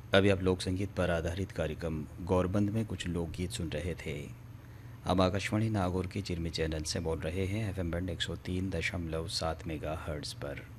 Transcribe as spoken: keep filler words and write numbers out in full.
अभी आप लोक संगीत पर आधारित कार्यक्रम गौरबंद में कुछ लोकगीत सुन रहे थे। हम आकाशवाणी नागौर के चिरमी चैनल से बोल रहे हैं एफ एम बैंड एक सौ तीन दशमलव सात मेगा हर्ट्ज़ पर।